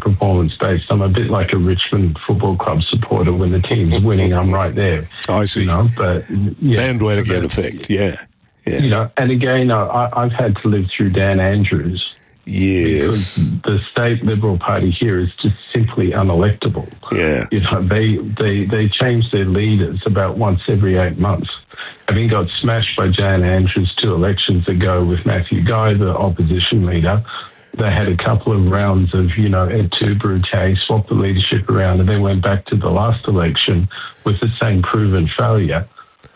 performance-based. I'm a bit like a Richmond Football Club supporter. When the team's winning, I'm right there. I see. But yeah, bandwagon effect, yeah. And again, I've had to live through Dan Andrews. Yes. Because the state Liberal Party here is just simply unelectable. Yeah. They change their leaders about once every 8 months. Having got smashed by Dan Andrews 2 elections ago with Matthew Guy, the opposition leader, they had a couple of rounds of, Ed Tuberute, swapped the leadership around, and then went back to the last election with the same proven failure.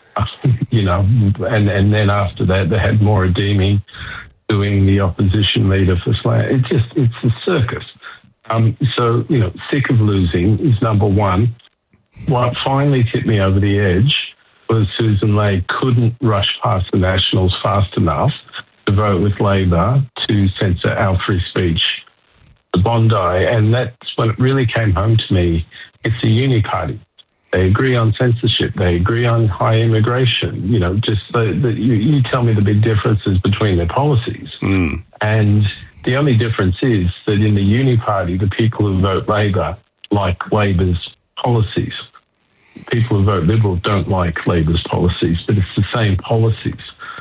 And then after that, they had Maura Deemy doing the opposition leader for Slam. It's a circus. So, sick of losing is number one. What finally tipped me over the edge was Susan Ley couldn't rush past the Nationals fast enough to vote with Labor to censor our free speech, the Bondi. And that's when it really came home to me. It's a uni party. They agree on censorship. They agree on high immigration. You tell me the big differences between their policies. And the only difference is that in the uni party, the people who vote Labor like Labor's policies. People who vote Liberal don't like Labor's policies, but it's the same policies.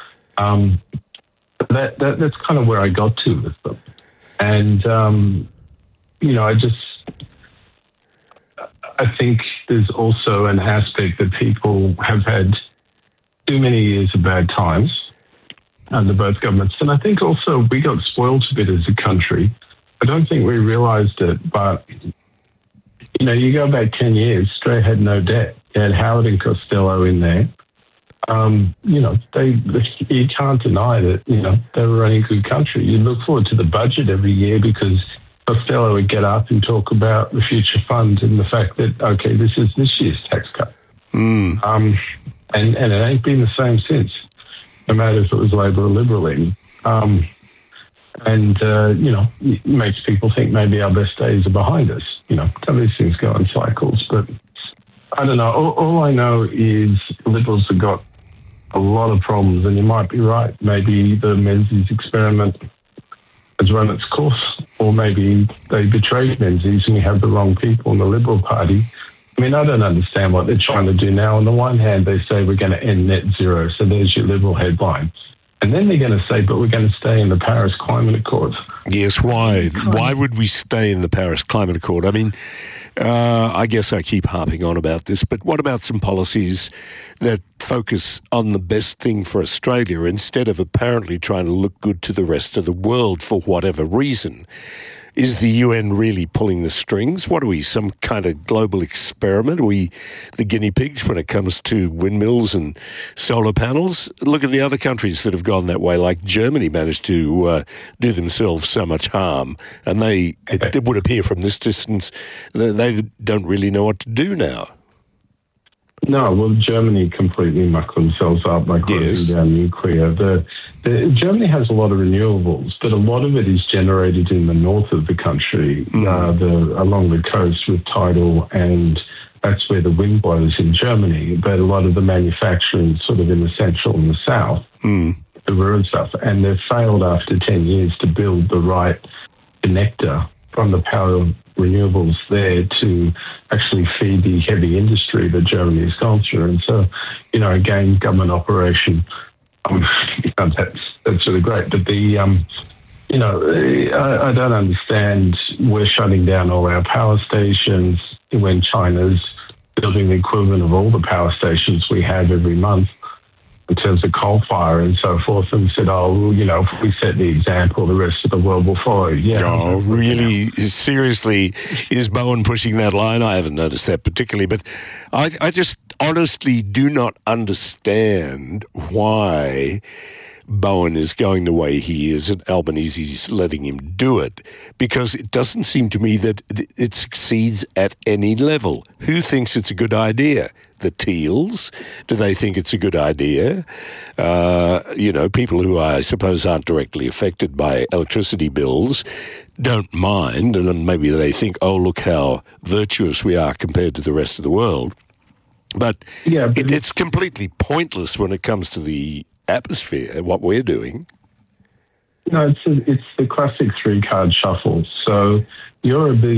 That's kind of where I got to with them. And, I think there's also an aspect that people have had too many years of bad times under both governments. And I think also we got spoiled a bit as a country. I don't think we realised it, but, you go back 10 years, Australia had no debt. You had Howard and Costello in there. You can't deny that, they were running a good country. You look forward to the budget every year because Costello would get up and talk about the future fund and the fact that, okay, this is this year's tax cut. And it ain't been the same since, no matter if it was Labor or Liberal in. It makes people think maybe our best days are behind us. Some of these things go in cycles, but I don't know. All I know is Liberals have got a lot of problems, and you might be right. Maybe the Menzies experiment has run its course, or maybe they betrayed Menzies and we have the wrong people in the Liberal Party. I mean, I don't understand what they're trying to do now. On the one hand, they say we're going to end net zero, so there's your Liberal headline. And then they're going to say, but we're going to stay in the Paris Climate Accord. Yes, why? Why would we stay in the Paris Climate Accord? I mean, I guess I keep harping on about this, but what about some policies that focus on the best thing for Australia instead of apparently trying to look good to the rest of the world for whatever reason? Is the UN really pulling the strings? What are we, some kind of global experiment? Are we the guinea pigs when it comes to windmills and solar panels? Look at the other countries that have gone that way, like Germany managed to do themselves so much harm. And it would appear from this distance, they don't really know what to do now. No, well, Germany completely mucked themselves up by closing down nuclear. Germany has a lot of renewables, but a lot of it is generated in the north of the country, along the coast with tidal, and that's where the wind blows in Germany. But a lot of the manufacturing sort of in the central and the south, the rural stuff, and they've failed after 10 years to build the right connector from the power of renewables there to actually feed the heavy industry that Germany has gone through. And so, again, government operation, that's really great. But I don't understand. We're shutting down all our power stations when China's building the equivalent of all the power stations we have every month in terms of coal fire and so forth, and said, if we set the example, the rest of the world will follow. Yeah. Oh, really? Seriously, is Bowen pushing that line? I haven't noticed that particularly, but I just honestly do not understand why Bowen is going the way he is and Albanese's letting him do it, because it doesn't seem to me that it succeeds at any level. Who thinks it's a good idea? The Teals? Do they think it's a good idea? People who I suppose aren't directly affected by electricity bills don't mind, and then maybe they think, oh, look how virtuous we are compared to the rest of the world. But it's completely pointless when it comes to the atmosphere, what we're doing. No, it's the classic 3-card shuffle. So you're a